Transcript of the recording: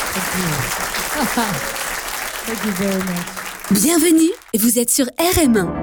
Thank you. Thank you very much. Bienvenue, vous êtes sur RM1.